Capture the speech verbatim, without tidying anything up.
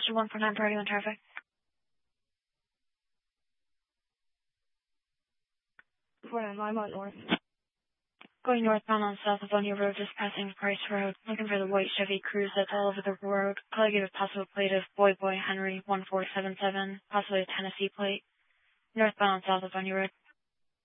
Rochester one four nine Party on traffic. four nine Lymont North. Going northbound on South Livonia Road, just passing Price Road. Looking for the white Chevy Cruze that's all over the road. Probably give a possible plate of Boy Boy Henry one four seven seven, possibly a Tennessee plate. Northbound on South Livonia Road.